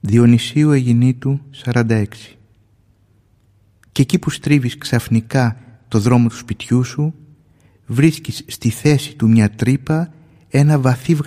Διονυσίου Αιγινήτου 46. Και εκεί που στρίβεις ξαφνικά το δρόμο του σπιτιού σου, βρίσκεις στη θέση του μια τρύπα ένα βαθύ